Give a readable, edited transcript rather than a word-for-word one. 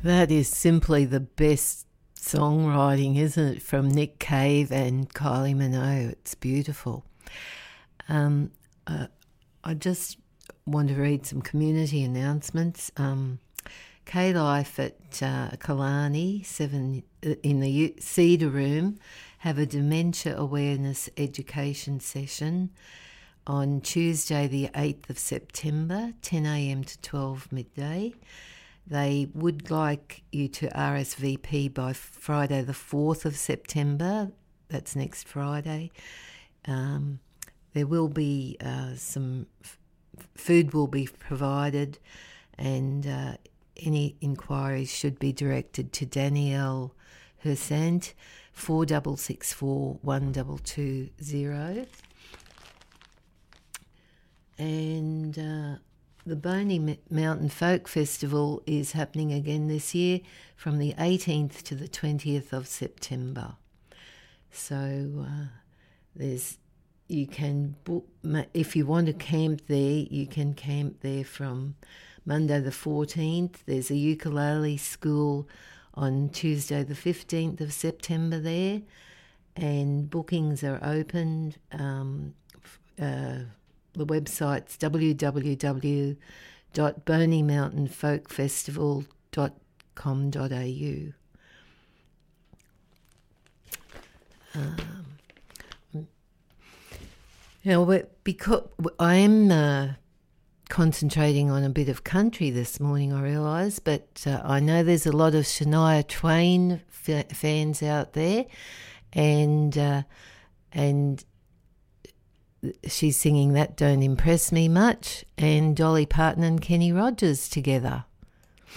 That is simply the best songwriting, isn't it? From Nick Cave and Kylie Minogue. It's beautiful. I just want to read some community announcements. K-Life at Kalani 7 in the Cedar Room have a dementia awareness education session on Tuesday the 8th of September, 10 a.m. to 12 midday. They would like you to RSVP by Friday the 4th of September. That's next Friday. There will be some food will be provided, and any inquiries should be directed to Danielle Hersant, 4664 1220. And the Boney Mountain Folk Festival is happening again this year from the 18th to the 20th of September. So you can book, if you want to camp there, you can camp there from Monday the 14th. There's a ukulele school on Tuesday the 15th of September there, and bookings are open. The website's www.boneymountainfolkfestival.com.au. Because I am concentrating on a bit of country this morning, I realise, but I know there's a lot of Shania Twain fans out there, and she's singing That Don't Impress Me Much, and Dolly Parton and Kenny Rogers together.